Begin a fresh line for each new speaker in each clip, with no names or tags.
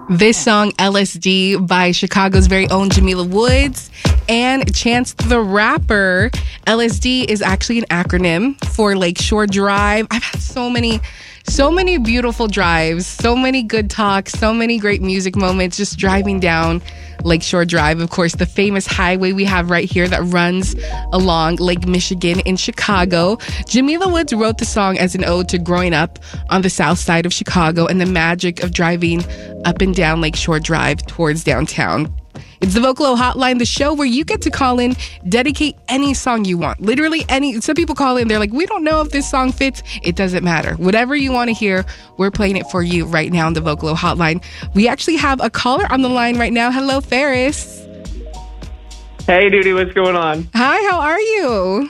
This song, LSD, by Chicago's very own Jamila Woods and Chance the Rapper. LSD is actually an acronym for Lakeshore Drive. I've had so many beautiful drives, so many good talks, so many great music moments just driving down Lakeshore Drive. Of course, the famous highway we have right here that runs along Lake Michigan in Chicago. Jamila Woods wrote the song as an ode to growing up on the south side of Chicago and the magic of driving up and down Lakeshore Drive towards downtown. It's the Vocalo Hotline, the show where you get to call in, dedicate any song you want. Literally any. Some people call in, they're like, we don't know if this song fits. It doesn't matter. Whatever you want to hear, we're playing it for you right now on the Vocalo Hotline. We actually have a caller on the line right now. Hello, Ferris.
Hey, Duty, what's going on?
Hi, how are you?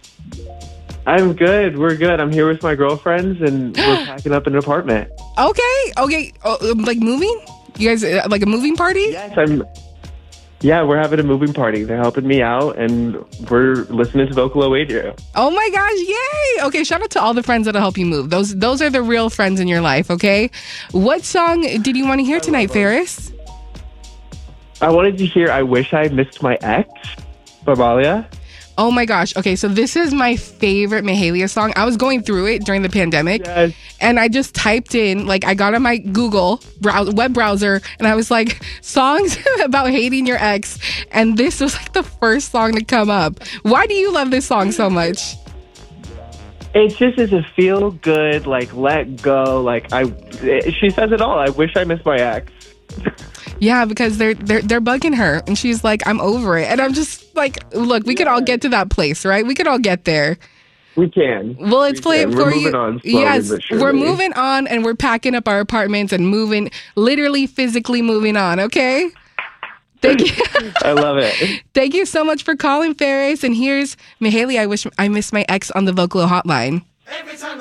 I'm good. We're good. I'm here with my girlfriends, and we're packing up an apartment.
Okay. Oh, like moving? You guys, like a moving party?
Yes, Yeah, we're having a moving party. They're helping me out, and we're listening to Vocalo Radio.
Oh my gosh, yay! Okay, shout out to all the friends that'll help you move. Those are the real friends in your life, okay? What song did you want to hear tonight, Ferris?
I wanted to hear I Wish I Missed My Ex by Malia.
Oh my gosh. Okay, so this is my favorite Mahalia song. I was going through it during the pandemic,
Yes.
and I just typed in, like, I got on my Google web browser, and I was like, songs about hating your ex, and this was like the first song to come up. Why do you love this song so much?
It's just as a feel good, like, let go. Like, she says it all. I wish I missed my ex.
Yeah, because they're bugging her, and she's like, I'm over it. And I'm just like, look, we could all get to that place, right? We could all get there.
We can.
Well, let's play it for you.
We're moving on slowly,
yes,
but surely.
we're moving on, and we're packing up our apartments and moving, literally, physically moving on, okay? Thank you.
I love it.
Thank you so much for calling, Ferris. And here's Mahalia, I Wish I Missed My Ex on the Vocalo Hotline.
Every time